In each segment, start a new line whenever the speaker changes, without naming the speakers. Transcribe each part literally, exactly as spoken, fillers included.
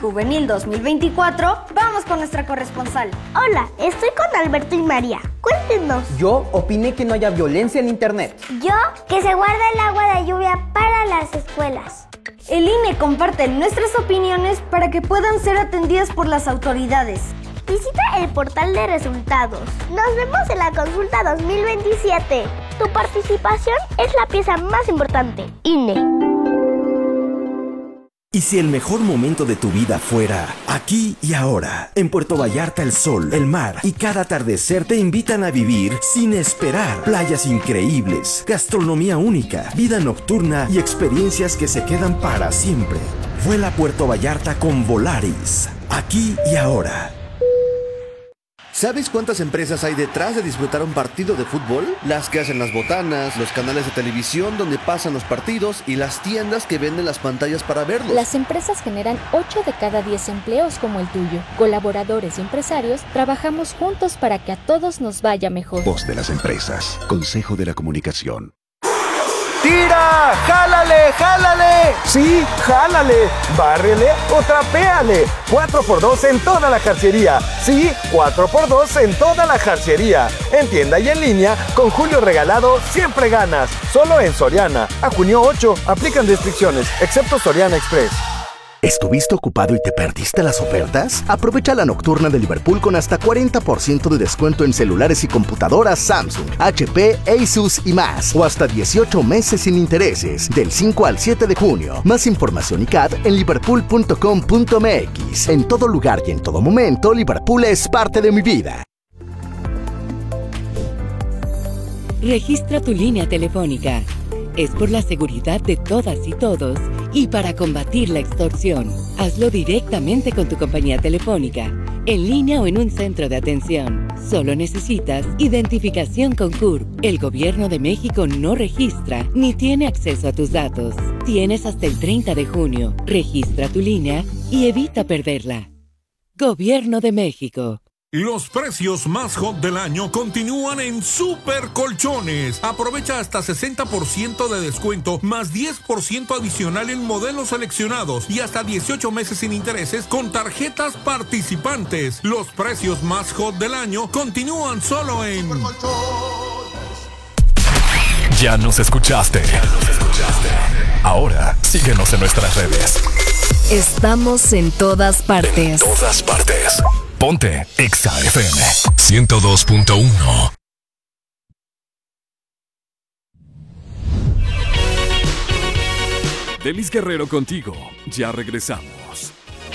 Juvenil dos mil veinticuatro, vamos con nuestra corresponsal.
Hola, estoy con Alberto y María. Cuéntenos.
Yo opiné que no haya violencia en internet.
Yo, que se guarda el agua de lluvia para las escuelas.
El I N E comparte nuestras opiniones para que puedan ser atendidas por las autoridades.
Visita el portal de resultados. Nos vemos en la consulta dos mil veintisiete. Tu participación es la pieza más importante. I N E.
¿Y si el mejor momento de tu vida fuera aquí y ahora? En Puerto Vallarta el sol, el mar y cada atardecer te invitan a vivir sin esperar. Playas increíbles, gastronomía única, vida nocturna y experiencias que se quedan para siempre. Vuela a Puerto Vallarta con Volaris. Aquí y ahora.
¿Sabes cuántas empresas hay detrás de disfrutar un partido de fútbol? Las que hacen las botanas, los canales de televisión donde pasan los partidos y las tiendas que venden las pantallas para verlos.
Las empresas generan ocho de cada diez empleos como el tuyo. Colaboradores y empresarios trabajamos juntos para que a todos nos vaya mejor.
Voz de las empresas. Consejo de la Comunicación.
¡Tira! ¡Jálale! ¡Jálale! Sí, jálale. Bárrele o trapéale. cuatro por dos en toda la jarcería. Sí, cuatro por dos en toda la jarcería. En tienda y en línea, con Julio Regalado siempre ganas. Solo en Soriana. A junio ocho. Aplican restricciones, excepto Soriana Express.
¿Estuviste ocupado y te perdiste las ofertas? Aprovecha la nocturna de Liverpool con hasta cuarenta por ciento de descuento en celulares y computadoras Samsung, H P, Asus y más. O hasta dieciocho meses sin intereses, del cinco al siete de junio. Más información y C A D en liverpool punto com punto m x. En todo lugar y en todo momento, Liverpool es parte de mi vida.
Registra tu línea telefónica. Es por la seguridad de todas y todos y para combatir la extorsión. Hazlo directamente con tu compañía telefónica, en línea o en un centro de atención. Solo necesitas identificación con C U R P. El Gobierno de México no registra ni tiene acceso a tus datos. Tienes hasta el treinta de junio. Registra tu línea y evita perderla. Gobierno de México.
Los precios más hot del año continúan en Super Colchones. Aprovecha hasta sesenta por ciento de descuento más diez por ciento adicional en modelos seleccionados y hasta dieciocho meses sin intereses con tarjetas participantes. Los precios más hot del año continúan solo en Super Colchones.
Ya nos escuchaste. Ya nos escuchaste. Ahora síguenos en nuestras redes.
Estamos en todas partes.
En todas partes. Ponte Exa F M ciento dos punto uno.
Delis Guerrero contigo. Ya regresamos.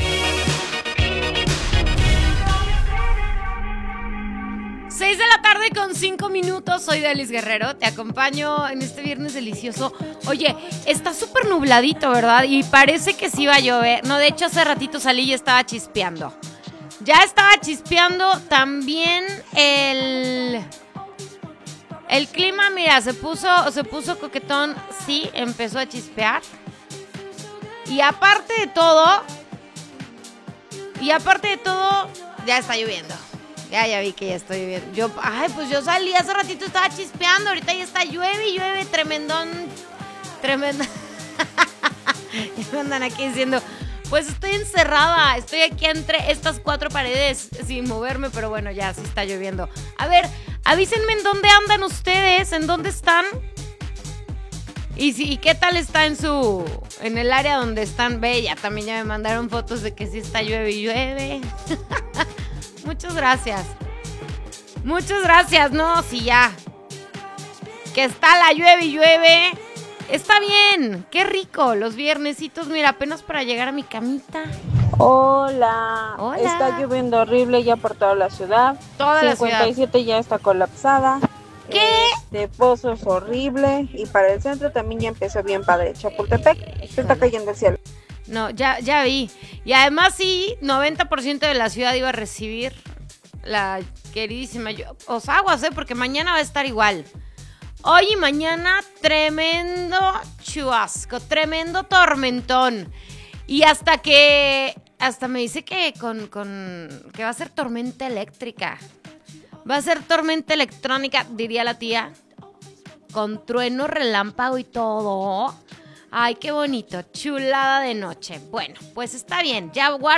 seis de la tarde con cinco minutos. Soy Delis Guerrero. Te acompaño en este viernes delicioso. Oye, está súper nubladito, ¿verdad? Y parece que sí va a llover. No, de hecho, hace ratito salí y estaba chispeando. Ya estaba chispeando también el... El clima, mira, se puso, se puso coquetón. Sí, empezó a chispear. Y aparte de todo... Y aparte de todo, ya está lloviendo. Ya, ya vi que ya estoy lloviendo. Yo, ay, pues yo salí hace ratito, estaba chispeando. Ahorita ya está llueve y llueve tremendón. Tremendo. Ya me andan aquí diciendo... Pues estoy encerrada, estoy aquí entre estas cuatro paredes sin moverme, pero bueno, ya sí está lloviendo. A ver, avísenme en dónde andan ustedes, en dónde están. Y, si, y qué tal está en su, en el área donde están. Ve, ya también ya me mandaron fotos de que sí está llueve y llueve. Muchas gracias. Muchas gracias, no, sí ya. Que está la llueve y llueve. Está bien, qué rico, los viernesitos, mira, apenas para llegar a mi camita.
Hola.
Hola.
Está lloviendo horrible ya por toda la ciudad.
Toda la
cincuenta y siete
ciudad.
Ya está colapsada.
¿Qué?
Este Pozo es horrible. Y para el centro también ya empezó bien padre. Chapultepec, se está cayendo el cielo.
No, ya, ya vi. Y además sí, noventa por ciento de la ciudad iba a recibir la queridísima lluvia. Os aguas, ¿eh? Porque mañana va a estar igual. Hoy y mañana, tremendo chubasco, tremendo tormentón. Y hasta que, hasta me dice que con, con, que va a ser tormenta eléctrica. Va a ser tormenta electrónica, diría la tía. Con trueno, relámpago y todo. Ay, qué bonito, chulada de noche. Bueno, pues está bien, ya guardo.